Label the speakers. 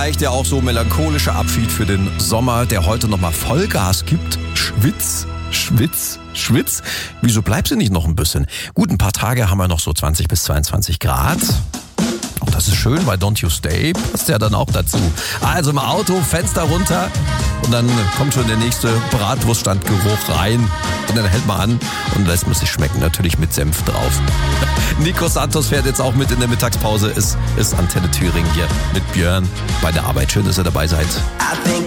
Speaker 1: vielleicht ja auch so melancholischer Abschied für den Sommer, der heute nochmal Vollgas gibt. Schwitz. Wieso bleibst du nicht noch ein bisschen? Gut, ein paar Tage haben wir noch so 20 bis 22 Grad. Auch das ist schön, weil Don't You Stay passt ja dann auch dazu. Also im Auto, Fenster runter und dann kommt schon der nächste Bratwurststandgeruch rein. Und dann hält man an und lässt man sich schmecken. Natürlich mit Senf drauf. Nico Santos fährt jetzt auch mit in der Mittagspause. Ist Antenne Thüringen hier mit Björn bei der Arbeit. Schön, dass ihr dabei seid.
Speaker 2: I think